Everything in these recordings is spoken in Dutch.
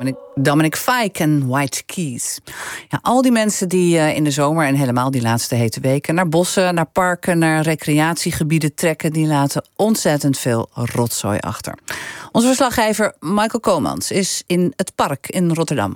Dominic Fike en White Keys. Ja, al die mensen die in de zomer en helemaal die laatste hete weken naar bossen, naar parken, naar recreatiegebieden trekken, die laten ontzettend veel rotzooi achter. Onze verslaggever Michael Komans is in het park in Rotterdam.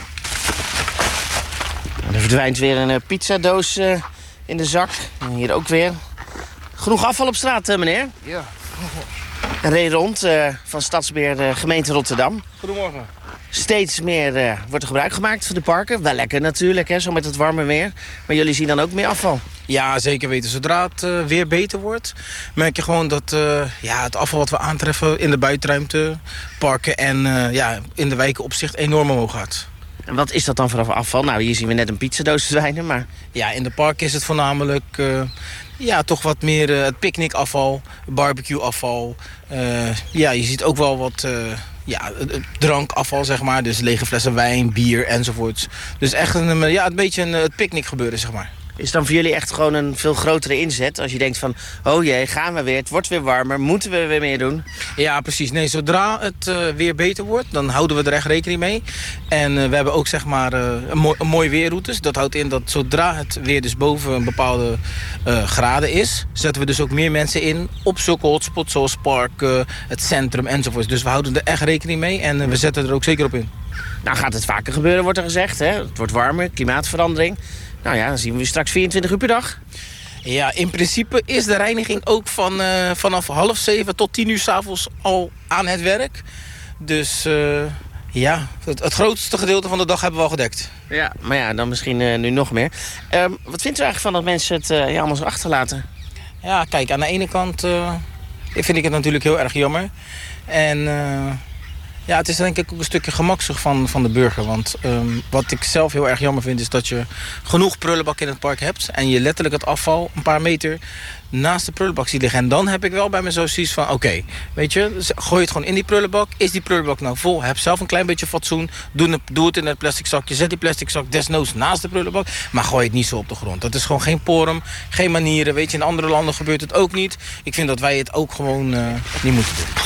Er verdwijnt weer een pizzadoos in de zak. En hier ook weer. Genoeg afval op straat, meneer? Ja. Reed rond van Stadsbeheer de gemeente Rotterdam. Goedemorgen. Steeds meer wordt er gebruik gemaakt van de parken. Wel lekker natuurlijk, hè, zo met het warme weer. Maar jullie zien dan ook meer afval. Ja, zeker weten. Zodra het weer beter wordt, merk je gewoon dat het afval wat we aantreffen in de buitenruimte, parken en in de wijken opzicht enorm omhoog gaat. En wat is dat dan voor afval? Nou, hier zien we net een pizzadoos verdwijnen, maar... Ja, in de parken is het voornamelijk toch wat meer het picknickafval, barbecueafval. Je ziet ook wel wat drankafval, zeg maar. Dus lege flessen wijn, bier enzovoorts. Dus echt een beetje het picknick gebeuren, zeg maar. Is dan voor jullie echt gewoon een veel grotere inzet? Als je denkt van, oh jee, gaan we weer, het wordt weer warmer, moeten we weer meer doen? Ja, precies. Nee, zodra het weer beter wordt, dan houden we er echt rekening mee. En we hebben ook zeg maar een mooi weerroutes. Dat houdt in dat zodra het weer dus boven een bepaalde graden is, zetten we dus ook meer mensen in op zulke hotspots zoals parken, het centrum enzovoort. Dus we houden er echt rekening mee en we zetten er ook zeker op in. Nou gaat het vaker gebeuren, wordt er gezegd, hè? Het wordt warmer, klimaatverandering. Nou ja, dan zien we u straks 24 uur per dag. Ja, in principe is de reiniging ook vanaf 6:30 tot 10 uur 's avonds al aan het werk. Dus het grootste gedeelte van de dag hebben we al gedekt. Ja, maar ja, dan misschien nu nog meer. Wat vindt u eigenlijk van dat mensen het allemaal zo achterlaten? Ja, kijk, aan de ene kant vind ik het natuurlijk heel erg jammer. En... het is denk ik ook een stukje gemakzucht van de burger. Want wat ik zelf heel erg jammer vind is dat je genoeg prullenbakken in het park hebt. En je letterlijk het afval een paar meter naast de prullenbak ziet liggen. En dan heb ik wel bij me zoiets van, oké, weet je, gooi het gewoon in die prullenbak. Is die prullenbak nou vol? Heb zelf een klein beetje fatsoen. Doe het in het plastic zakje. Zet die plastic zak desnoods naast de prullenbak. Maar gooi het niet zo op de grond. Dat is gewoon geen forum, geen manieren. Weet je, in andere landen gebeurt het ook niet. Ik vind dat wij het ook gewoon niet moeten doen.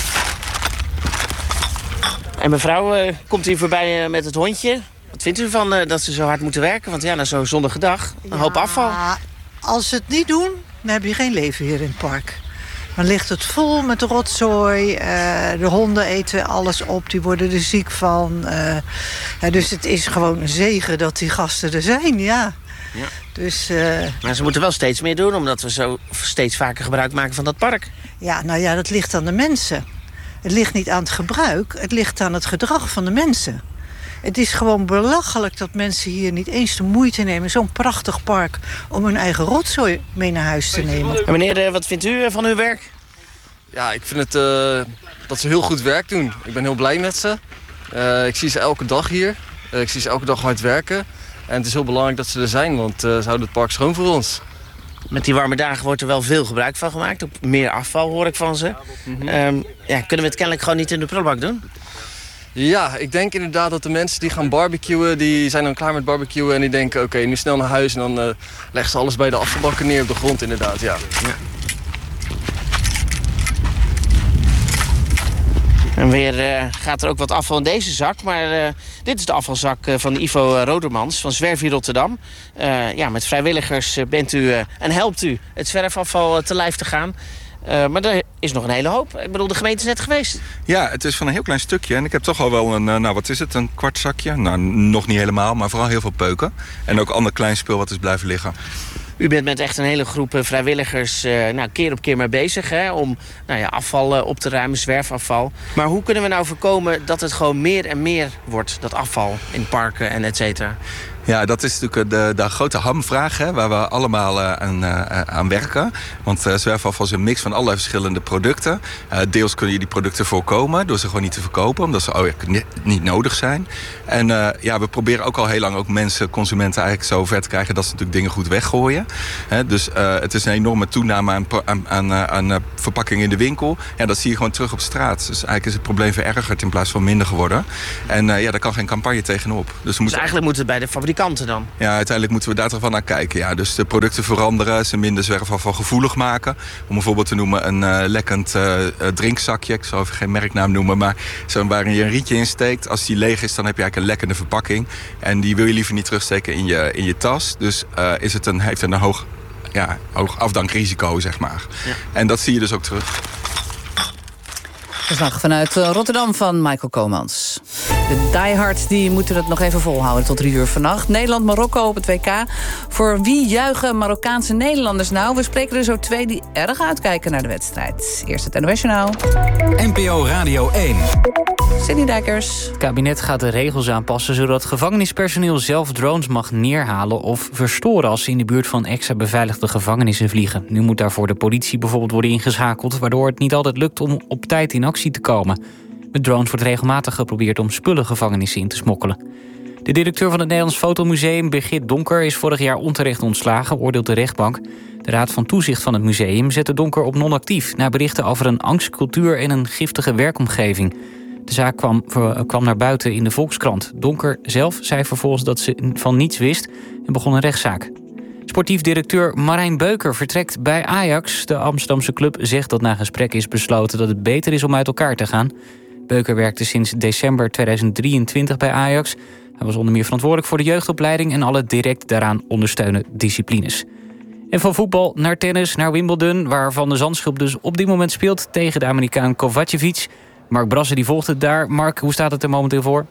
En mevrouw komt hier voorbij met het hondje. Wat vindt u ervan dat ze zo hard moeten werken? Want ja, na zo'n zonnige dag, een hoop afval. Als ze het niet doen, dan heb je geen leven hier in het park. Dan ligt het vol met rotzooi. De honden eten alles op, die worden er ziek van. Dus het is gewoon een zegen dat die gasten er zijn, ja. Dus, maar ze moeten wel steeds meer doen, omdat we zo steeds vaker gebruik maken van dat park. Ja, nou ja, dat ligt aan de mensen. Het ligt niet aan het gebruik, het ligt aan het gedrag van de mensen. Het is gewoon belachelijk dat mensen hier niet eens de moeite nemen... zo'n prachtig park, om hun eigen rotzooi mee naar huis te nemen. En meneer, wat vindt u van uw werk? Ja, ik vind het dat ze heel goed werk doen. Ik ben heel blij met ze. Ik zie ze elke dag hier. Ik zie ze elke dag hard werken. En het is heel belangrijk dat ze er zijn, want ze houden het park schoon voor ons. Met die warme dagen wordt er wel veel gebruik van gemaakt. Ook meer afval hoor ik van ze. Kunnen we het kennelijk gewoon niet in de prullenbak doen? Ja, ik denk inderdaad dat de mensen die gaan barbecuen... die zijn dan klaar met barbecuen en die denken... oké, nu snel naar huis en dan leggen ze alles bij de afvalbakken neer op de grond inderdaad, ja. En weer gaat er ook wat afval in deze zak. Maar dit is de afvalzak van Ivo Rodermans van Zwerfie Rotterdam. Met vrijwilligers bent u en helpt u het zwerfafval te lijf te gaan. Maar er is nog een hele hoop. Ik bedoel, de gemeente is net geweest. Ja, het is van een heel klein stukje. En ik heb toch al wel een kwart zakje. Nou, nog niet helemaal, maar vooral heel veel peuken. En ook ander klein spul wat is blijven liggen. U bent met echt een hele groep vrijwilligers keer op keer mee bezig, hè, om afval op te ruimen, zwerfafval. Maar hoe kunnen we nou voorkomen dat het gewoon meer en meer wordt, dat afval in parken en et cetera? Ja, dat is natuurlijk de grote hamvraag, hè, waar we allemaal aan werken. Want zwerfafval is een mix van allerlei verschillende producten. Deels kun je die producten voorkomen door ze gewoon niet te verkopen, omdat ze niet nodig zijn. En we proberen ook al heel lang ook mensen, consumenten eigenlijk zo ver te krijgen dat ze natuurlijk dingen goed weggooien. Dus het is een enorme toename aan verpakkingen in de winkel. Ja, dat zie je gewoon terug op straat. Dus eigenlijk is het probleem verergerd in plaats van minder geworden. En daar kan geen campagne tegenop. Dus eigenlijk moeten bij de fabriek fabrikanten dan? Ja, uiteindelijk moeten we daar toch wel naar kijken. Ja. Dus de producten veranderen, ze minder zwerfafval gevoelig maken. Om een voorbeeld te noemen, een lekkend drinkzakje. Ik zal even geen merknaam noemen, maar waarin je een rietje insteekt. Als die leeg is, dan heb je eigenlijk een lekkende verpakking. En die wil je liever niet terugsteken in je tas. Dus heeft het een hoog afdankrisico, zeg maar. Ja. En dat zie je dus ook terug. Verslag vanuit Rotterdam van Michael Komans. De diehards die moeten het nog even volhouden tot 3 uur vannacht. Nederland-Marokko op het WK. Voor wie juichen Marokkaanse Nederlanders nou? We spreken er zo 2 die erg uitkijken naar de wedstrijd. Eerst het NOS Journaal. NPO Radio 1. Sidney Dijkers. Het kabinet gaat de regels aanpassen zodat gevangenispersoneel zelf drones mag neerhalen of verstoren als ze in de buurt van extra beveiligde gevangenissen vliegen. Nu moet daarvoor de politie bijvoorbeeld worden ingeschakeld, waardoor het niet altijd lukt om op tijd in actie te komen. Met drones wordt regelmatig geprobeerd om spullen gevangenissen in te smokkelen. De directeur van het Nederlands Fotomuseum, Birgit Donker, is vorig jaar onterecht ontslagen, oordeelt de rechtbank. De Raad van Toezicht van het museum zette Donker op non-actief na berichten over een angstcultuur en een giftige werkomgeving. De zaak kwam naar buiten in de Volkskrant. Donker zelf zei vervolgens dat ze van niets wist en begon een rechtszaak. Sportief directeur Marijn Beuker vertrekt bij Ajax. De Amsterdamse club zegt dat na gesprek is besloten dat het beter is om uit elkaar te gaan. Beuker werkte sinds december 2023 bij Ajax. Hij was onder meer verantwoordelijk voor de jeugdopleiding en alle direct daaraan ondersteunende disciplines. En van voetbal naar tennis, naar Wimbledon, waar Van de Zandschulp dus op dit moment speelt tegen de Amerikaan Kovacevic. Mark Brassen die volgt het daar. Mark, hoe staat het er momenteel voor?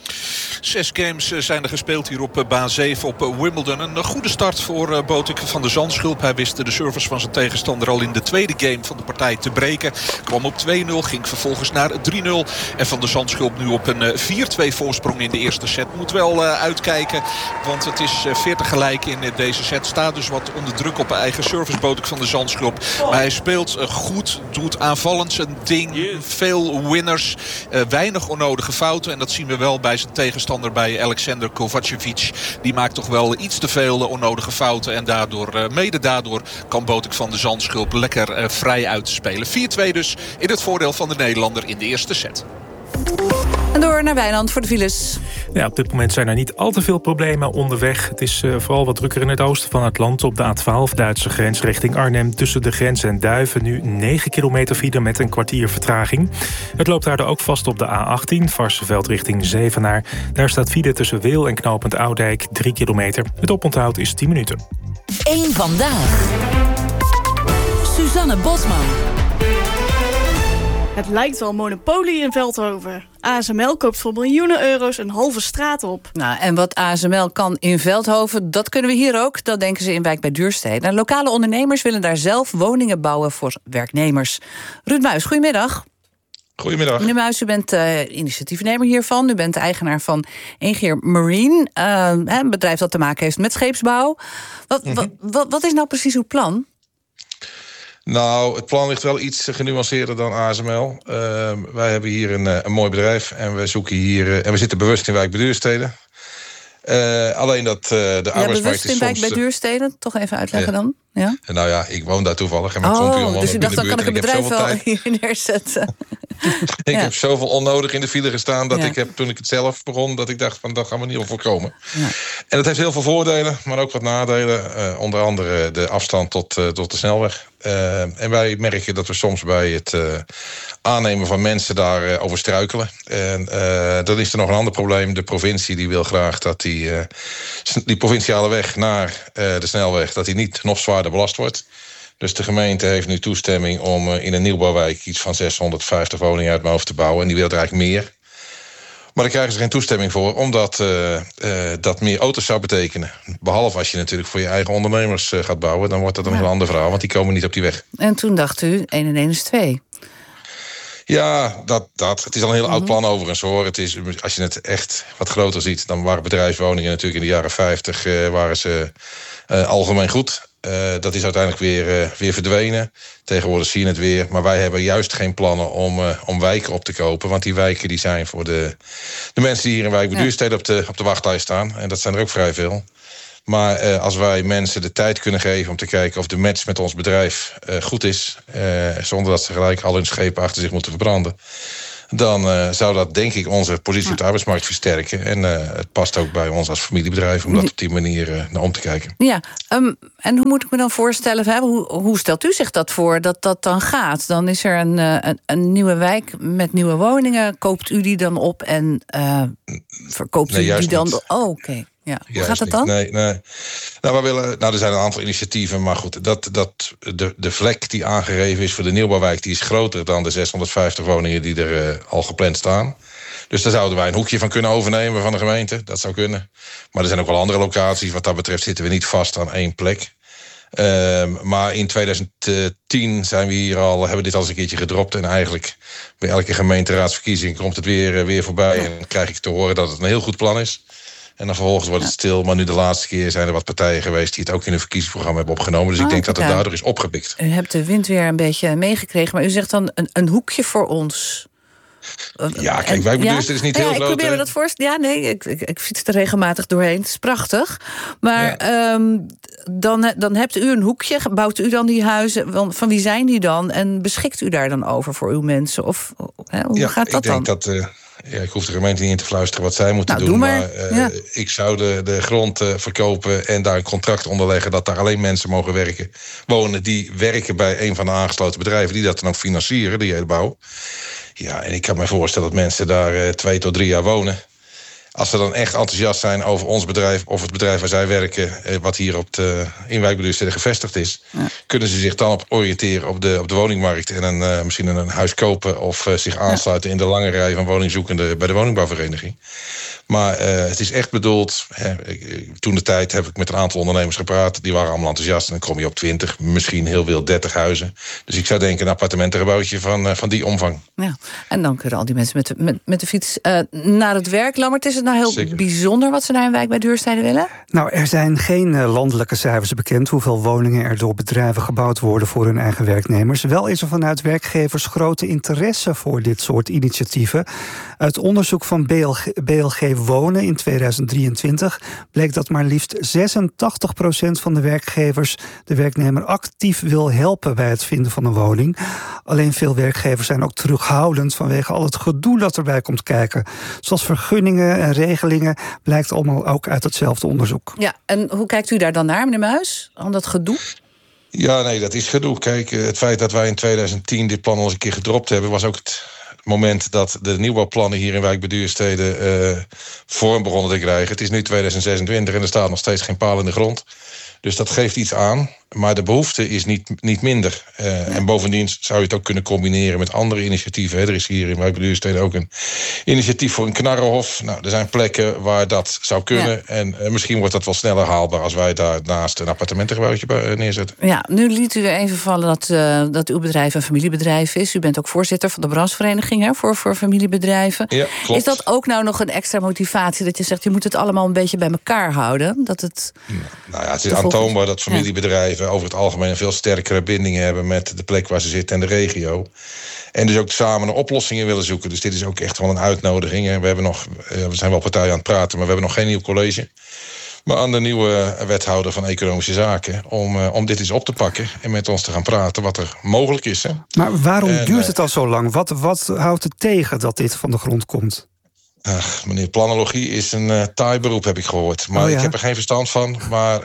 6 games zijn er gespeeld hier op baan 7 op Wimbledon. Een goede start voor Botik van de Zandschulp. Hij wist de service van zijn tegenstander al in de tweede game van de partij te breken. Kwam op 2-0, ging vervolgens naar 3-0. En van de Zandschulp nu op een 4-2 voorsprong in de eerste set. Moet wel uitkijken, want het is 40 gelijk in deze set. Staat dus wat onder druk op eigen service, Botik van de Zandschulp. Maar hij speelt goed, doet aanvallend zijn ding. Veel winners, weinig onnodige fouten. En dat zien we wel bij zijn tegenstander, bij Alexander Kovacevic. Die maakt toch wel iets te veel onnodige fouten. En mede daardoor kan Botik van de Zandschulp lekker vrij uitspelen. 4-2 dus in het voordeel van de Nederlander in de eerste set. En door naar Wijnand voor de files. Ja, op dit moment zijn er niet al te veel problemen onderweg. Het is vooral wat drukker in het oosten van het land. Op de A12 Duitse grens richting Arnhem. Tussen de grens en Duiven nu 9 kilometer file met een kwartier vertraging. Het loopt daardoor ook vast op de A18 Varsseveld richting Zevenaar. Daar staat file tussen Weel en knooppunt Oudijk 3 kilometer. Het oponthoud is 10 minuten. 1 vandaag. Suzanne Bosman. Het lijkt wel monopolie in Veldhoven. ASML koopt voor miljoenen euro's een halve straat op. Nou, en wat ASML kan in Veldhoven, dat kunnen we hier ook. Dat denken ze in Wijk bij Duurstede. Lokale ondernemers willen daar zelf woningen bouwen voor werknemers. Ruud Muis, goedemiddag. Goedemiddag. Meneer Muis, u bent initiatiefnemer hiervan. U bent de eigenaar van Egeer Marine. Een bedrijf dat te maken heeft met scheepsbouw. Wat is nou precies uw plan? Nou, het plan ligt wel iets genuanceerder dan ASML. Wij hebben hier een mooi bedrijf en we zoeken hier en we zitten bewust in Wijk bij Duurstede. Alleen dat de arbeidsmarkt bewust in Wijk bij Duurstede? Toch even uitleggen dan? Ja? Nou ja, ik woon daar toevallig en mijn compagnon woont dus u dacht, dan kan ik het bedrijf wel hier neerzetten. Ik heb zoveel onnodig in de file gestaan dat ik heb, toen ik het zelf begon, dat ik dacht van dat gaan we niet op voorkomen. Ja. En dat heeft heel veel voordelen, maar ook wat nadelen. Onder andere de afstand tot de snelweg. En wij merken dat we soms bij het aannemen van mensen daar over struikelen. En dan is er nog een ander probleem. De provincie die wil graag dat die provinciale weg naar de snelweg, dat die niet nog zwaarder belast wordt. Dus de gemeente heeft nu toestemming om in een nieuwbouwwijk iets van 650 woningen uit mijn hoofd te bouwen. En die wil er eigenlijk meer. Maar daar krijgen ze geen toestemming voor, omdat dat meer auto's zou betekenen. Behalve als je natuurlijk voor je eigen ondernemers gaat bouwen, dan wordt dat een heel ander verhaal, want die komen niet op die weg. En toen dacht u, 1 en 1 is 2. Ja, het is al een heel oud plan overigens hoor. Het is, als je het echt wat groter ziet, dan waren bedrijfswoningen natuurlijk in de jaren 50 waren ze algemeen goed. Dat is uiteindelijk weer verdwenen. Tegenwoordig zie je het weer. Maar wij hebben juist geen plannen om wijken op te kopen. Want die wijken die zijn voor de mensen die hier in Wijk bij Duurstede op de wachtlijst staan. En dat zijn er ook vrij veel. Maar als wij mensen de tijd kunnen geven om te kijken of de match met ons bedrijf goed is, zonder dat ze gelijk al hun schepen achter zich moeten verbranden, dan zou dat denk ik onze positie op de arbeidsmarkt versterken. En het past ook bij ons als familiebedrijf om dat op die manier naar om te kijken. Ja, en hoe moet ik me dan voorstellen, hoe stelt u zich dat voor dat dat dan gaat? Dan is er een nieuwe wijk met nieuwe woningen. Koopt u die dan op en verkoopt u die dan? Niet. Oh, oké. Ja. Hoe gaat dat dan? Nee. Nou, er zijn een aantal initiatieven, maar goed, de vlek die aangegeven is voor de nieuwbouwwijk, die is groter dan de 650 woningen die er al gepland staan. Dus daar zouden wij een hoekje van kunnen overnemen van de gemeente. Dat zou kunnen. Maar er zijn ook wel andere locaties. Wat dat betreft zitten we niet vast aan één plek. Maar in 2010 hebben we dit al eens een keertje gedropt. En eigenlijk bij elke gemeenteraadsverkiezing komt het weer voorbij. En dan krijg ik te horen dat het een heel goed plan is. En dan vervolgens wordt het stil. Maar nu de laatste keer zijn er wat partijen geweest die het ook in hun verkiezingsprogramma hebben opgenomen. Dus ik denk dat het daardoor is opgepikt. U hebt de wind weer een beetje meegekregen. Maar u zegt dan een hoekje voor ons. Ja, kijk, wijkbestuurster is niet heel groot. Ik probeer me dat voorstellen. Ja, nee, ik fiets er regelmatig doorheen. Het is prachtig. Maar dan hebt u een hoekje. Bouwt u dan die huizen? Van wie zijn die dan? En beschikt u daar dan over voor uw mensen? Of hoe gaat dat dan? Ik denk dat... ik hoef de gemeente niet in te fluisteren wat zij moeten doen. Maar ik zou de grond verkopen en daar een contract onder leggen dat daar alleen mensen mogen wonen die werken bij een van de aangesloten bedrijven die dat dan ook financieren, die hele bouw. Ja, en ik kan me voorstellen dat mensen daar 2 tot 3 jaar wonen. Als ze dan echt enthousiast zijn over ons bedrijf of het bedrijf waar zij werken, wat hier in wijkbestuursteden gevestigd is, kunnen ze zich dan op oriënteren op de woningmarkt en misschien een huis kopen of zich aansluiten in de lange rij van woningzoekenden bij de woningbouwvereniging. Maar het is echt bedoeld. Toen de tijd heb ik met een aantal ondernemers gepraat. Die waren allemaal enthousiast. En dan kom je op 20, misschien heel veel 30 huizen. Dus ik zou denken een appartementengebouwtje van die omvang. Ja, en dan kunnen al die mensen met de fiets naar het werk. Lammert, is het nou heel bijzonder wat ze naar een wijk bij Duurstede willen? Nou, er zijn geen landelijke cijfers bekend hoeveel woningen er door bedrijven gebouwd worden voor hun eigen werknemers. Wel is er vanuit werkgevers grote interesse voor dit soort initiatieven. Uit onderzoek van BLG Wonen in 2023 bleek dat maar liefst 86% van de werkgevers de werknemer actief wil helpen bij het vinden van een woning. Alleen veel werkgevers zijn ook terughoudend vanwege al het gedoe dat erbij komt kijken. Zoals vergunningen en regelingen, blijkt allemaal ook uit hetzelfde onderzoek. Ja, en hoe kijkt u daar dan naar, meneer Muis? Aan dat gedoe? Ja, nee, dat is gedoe. Kijk, het feit dat wij in 2010 dit plan al eens een keer gedropt hebben, was ook het moment dat de nieuwbouwplannen hier in wijk bij Duurstede vorm begonnen te krijgen. Het is nu 2026 en er staat nog steeds geen paal in de grond. Dus dat geeft iets aan. Maar de behoefte is niet minder. En bovendien zou je het ook kunnen combineren met andere initiatieven. Er is hier in wijk bij Duurstede ook een initiatief voor een knarrenhof. Nou, er zijn plekken waar dat zou kunnen. Ja. En misschien wordt dat wel sneller haalbaar als wij daarnaast een appartementengebouwtje neerzetten. Ja, nu liet u even vallen dat uw bedrijf een familiebedrijf is. U bent ook voorzitter van de branchevereniging voor familiebedrijven. Ja, klopt. Is dat ook nou nog een extra motivatie dat je zegt, je moet het allemaal een beetje bij elkaar houden? Dat het het is aantoonbaar dat familiebedrijven over het algemeen een veel sterkere bindingen hebben met de plek waar ze zitten en de regio. En dus ook samen oplossingen willen zoeken. Dus dit is ook echt wel een uitnodiging. We zijn wel partijen aan het praten, maar we hebben nog geen nieuw college. Maar aan de nieuwe wethouder van Economische Zaken om dit eens op te pakken en met ons te gaan praten wat er mogelijk is. Hè. Maar waarom duurt het al zo lang? Wat houdt het tegen dat dit van de grond komt? Meneer, planologie is een taai beroep, heb ik gehoord. Maar ik heb er geen verstand van. Maar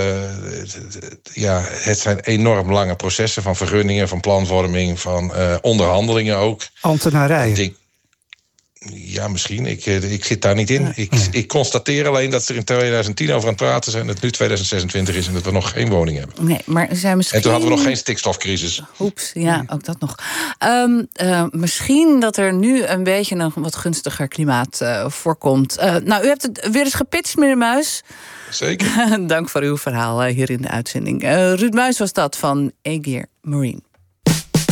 het zijn enorm lange processen van vergunningen, van planvorming, van onderhandelingen ook. Ambtenarij. Ja, misschien. Ik zit daar niet in. Ik constateer alleen dat ze er in 2010 over aan het praten zijn, dat het nu 2026 is en dat we nog geen woning hebben. Nee, maar zijn misschien... En toen hadden we nog geen stikstofcrisis. Oeps, ja, ook dat nog. Misschien dat er nu een beetje een wat gunstiger klimaat voorkomt. Nou, u hebt het weer eens gepitcht, meneer Muis. Zeker. Dank voor uw verhaal hier in de uitzending. Ruud Muis was dat van Aegir Marine.